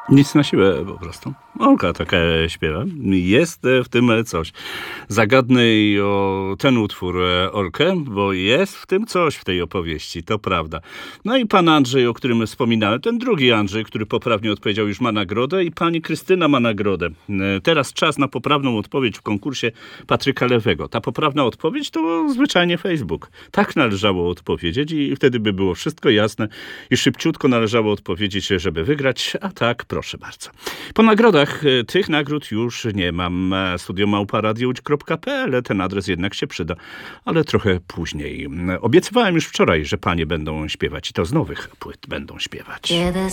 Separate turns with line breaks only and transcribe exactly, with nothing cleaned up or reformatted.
Nic na siłę po prostu. Olka taka śpiewa. Jest w tym coś. Zagadnij o ten utwór Olkę, bo jest w tym coś w tej opowieści, to prawda. No i pan Andrzej, o którym wspominałem, ten drugi Andrzej, który poprawnie odpowiedział, już ma nagrodę i pani Krystyna ma nagrodę. Teraz czas na poprawną odpowiedź w konkursie Patryka Lewego. Ta poprawna odpowiedź to zwyczajnie Facebook. Tak należało odpowiedzieć i wtedy by było wszystko jasne i szybciutko należało odpowiedzieć, żeby wygrać, a tak, proszę bardzo. Po nagrodach tych nagród już nie mam. studio małpa radio łódź kropka pe el. Ten adres jednak się przyda, ale trochę później. Obiecywałem już wczoraj, że panie będą śpiewać i to z nowych płyt będą śpiewać.